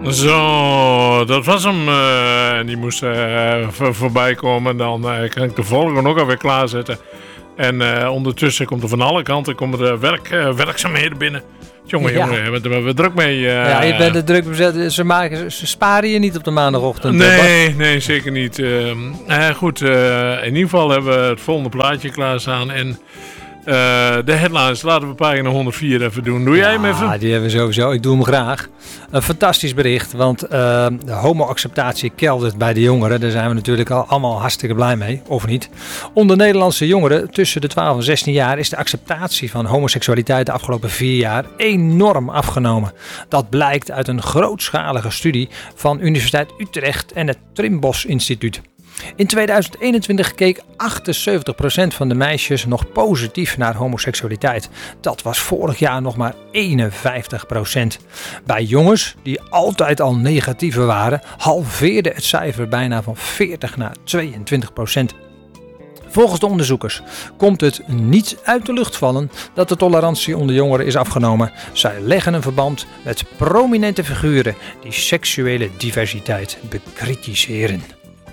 Zo, dat was hem. Die moest voorbij komen. Dan kan ik de volgende ook alweer klaarzetten. En ondertussen komt er van alle kanten werkzaamheden binnen. Jongen, we hebben we druk mee. Ja, je bent er druk bezet. Ze sparen je niet op de maandagochtend. Nee, zeker niet. Goed, in ieder geval hebben we het volgende plaatje klaarstaan. En de headlines, laten we pagina 104 even doen. Doe jij hem even? Ja, die hebben we sowieso. Ik doe hem graag. Een fantastisch bericht, want de homo-acceptatie keldert bij de jongeren. Daar zijn we natuurlijk allemaal hartstikke blij mee, of niet? Onder Nederlandse jongeren tussen de 12 en 16 jaar is de acceptatie van homoseksualiteit de afgelopen 4 jaar enorm afgenomen. Dat blijkt uit een grootschalige studie van Universiteit Utrecht en het Trimbos Instituut. In 2021 keek 78% van de meisjes nog positief naar homoseksualiteit. Dat was vorig jaar nog maar 51%. Bij jongens, die altijd al negatiever waren, halveerde het cijfer bijna van 40 naar 22%. Volgens de onderzoekers komt het niet uit de lucht vallen dat de tolerantie onder jongeren is afgenomen. Zij leggen een verband met prominente figuren die seksuele diversiteit bekritiseren.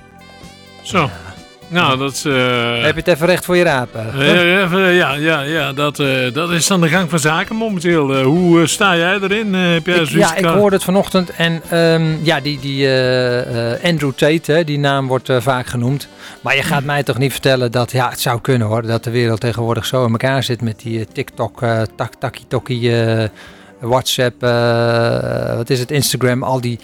Zo, nou dat is... Heb je het even recht voor je raap? Ja, dat is dan de gang van zaken momenteel. Hoe sta jij erin? Heb jij ik hoorde het vanochtend en die Andrew Tate, die naam wordt vaak genoemd. Maar je gaat mij toch niet vertellen dat, het zou kunnen hoor, dat de wereld tegenwoordig zo in elkaar zit met die TikTok, Taki-Toki, WhatsApp, Instagram,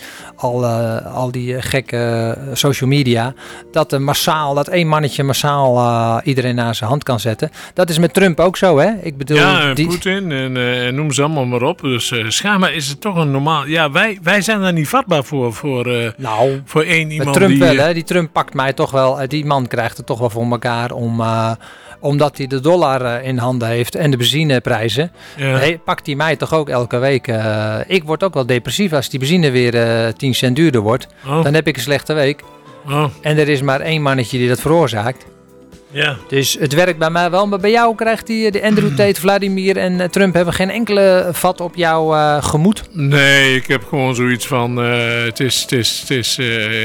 al die gekke social media. Dat één mannetje massaal iedereen naar zijn hand kan zetten. Dat is met Trump ook zo, hè? Ik bedoel, Poetin en noem ze allemaal maar op. Dus schijnbaar is het toch een normaal... Ja, wij zijn daar niet vatbaar voor één iemand. Met Trump wel, hè? Die Trump pakt mij toch wel... Die man krijgt het toch wel voor elkaar omdat hij de dollar in handen heeft en de benzineprijzen, pakt hij mij toch ook elke week. Ik word ook wel depressief als die benzine weer 10 cent duurder wordt. Oh. Dan heb ik een slechte week. Oh. En er is maar één mannetje die dat veroorzaakt. Ja. Dus het werkt bij mij wel. Maar bij jou krijgt de Andrew Tate, Vladimir en Trump hebben geen enkele vat op jouw gemoed? Nee, ik heb gewoon zoiets van... het is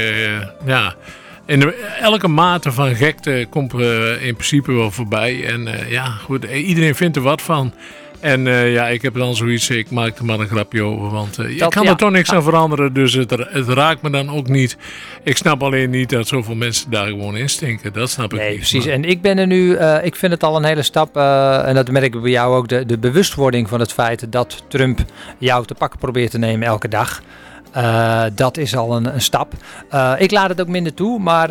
elke mate van gekte komt in principe wel voorbij. En goed, iedereen vindt er wat van. En ik heb dan zoiets, ik maak er maar een grapje over. Want je kan er toch niks aan veranderen. Dus het raakt me dan ook niet. Ik snap alleen niet dat zoveel mensen daar gewoon in stinken. Dat snap ik niet. Precies. Maar. En ik ben er nu, ik vind het al een hele stap. En dat merk ik bij jou ook. De bewustwording van het feit dat Trump jou te pakken probeert te nemen elke dag. Dat is al een stap. Ik laat het ook minder toe, maar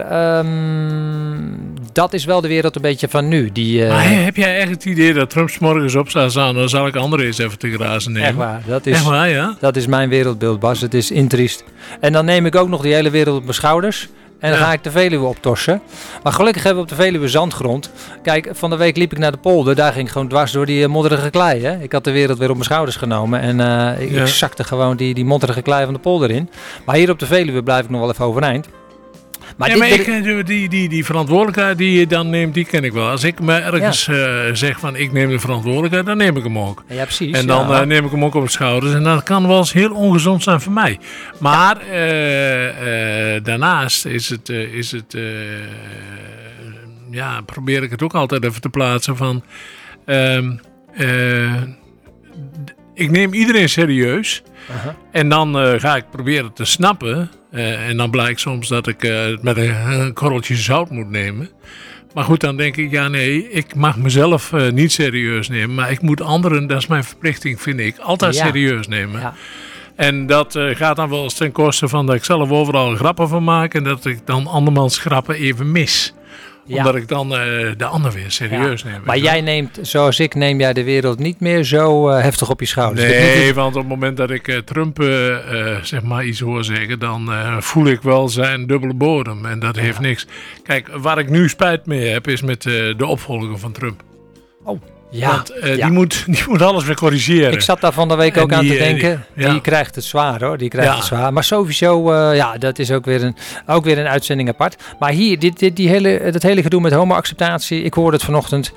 dat is wel de wereld een beetje van nu. Maar heb jij echt het idee dat Trump 's morgens op zou staan, dan zal ik anderen eens even te grazen nemen? Echt waar. Ja? Dat is mijn wereldbeeld, Bas. Het is intriest. En dan neem ik ook nog die hele wereld op mijn schouders. En dan ga ik de Veluwe optorsen. Maar gelukkig hebben we op de Veluwe zandgrond. Kijk, van de week liep ik naar de polder. Daar ging ik gewoon dwars door die modderige klei. Hè? Ik had de wereld weer op mijn schouders genomen. En ik zakte gewoon die modderige klei van de polder in. Maar hier op de Veluwe blijf ik nog wel even overeind. Maar die verantwoordelijkheid die je dan neemt, die ken ik wel. Als ik me ergens zeg van ik neem de verantwoordelijkheid, dan neem ik hem ook. Ja, precies. En dan neem ik hem ook op de schouders. En dat kan wel eens heel ongezond zijn voor mij. Maar daarnaast probeer ik het ook altijd even te plaatsen van... ik neem iedereen serieus. Uh-huh. En dan ga ik proberen te snappen. En dan blijkt soms dat ik het met een korreltje zout moet nemen. Maar goed, dan denk ik, ik mag mezelf niet serieus nemen. Maar ik moet anderen, dat is mijn verplichting, vind ik, altijd serieus nemen. Ja. En dat gaat dan wel eens ten koste van dat ik zelf overal grappen van maak. En dat ik dan andermans grappen even mis. Omdat ik dan de ander weer serieus neem. Maar jij neemt, zoals ik, neem jij de wereld niet meer zo heftig op je schouders? Nee, want op het moment dat ik Trump iets hoor zeggen, dan voel ik wel zijn dubbele bodem. En dat heeft niks. Kijk, waar ik nu spijt mee heb, is met de opvolger van Trump. Oh. Ja, Want ja. die moet alles weer corrigeren. Ik zat daar van de week En ook aan die, te denken. ja. Die krijgt het zwaar hoor. Die krijgt Ja. het zwaar. Maar sowieso, dat is ook weer een uitzending apart. Maar hier, dat hele gedoe met homo-acceptatie. Ik hoorde het vanochtend.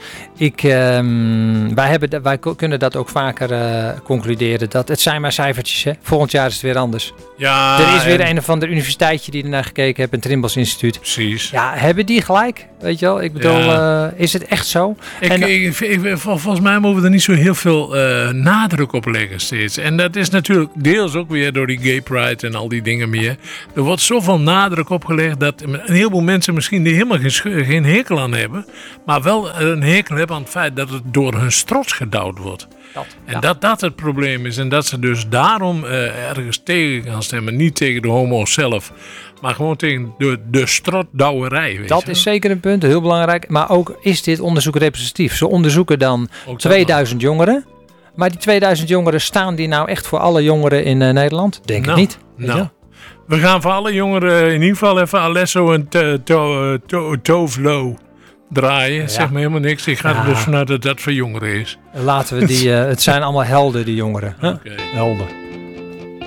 Wij kunnen dat ook vaker concluderen. Dat het zijn maar cijfertjes. Hè. Volgend jaar is het weer anders. Ja, Er is weer een of ander universiteitje die ernaar gekeken heeft. Een Trimbos Instituut. precies. Ja, hebben die gelijk? Weet je wel? Ik bedoel, is het echt zo? Volgens mij mogen we er niet zo heel veel nadruk op leggen steeds. En dat is natuurlijk deels ook weer door die gay pride en al die dingen meer. Er wordt zoveel nadruk opgelegd dat een heleboel mensen misschien er helemaal geen hekel aan hebben. Maar wel een hekel hebben aan het feit dat het door hun strot gedouwd wordt. En dat het probleem is. En dat ze dus daarom ergens tegen gaan stemmen. Niet tegen de homo's zelf. Maar gewoon tegen de strotdouwerij. Dat is zeker een punt, heel belangrijk. Maar ook, is dit onderzoek representatief? Ze onderzoeken dan 2000 jongeren. Maar die 2000 jongeren, staan die nou echt voor alle jongeren in Nederland? Denk ik niet. Nou, we gaan voor alle jongeren in ieder geval even Alesso en Tovlo draaien. Ja. Zeg me helemaal niks. Ik ga er dus vanuit dat dat voor jongeren is. Laten we die... het zijn allemaal helden, die jongeren. Huh? Okay. Helden.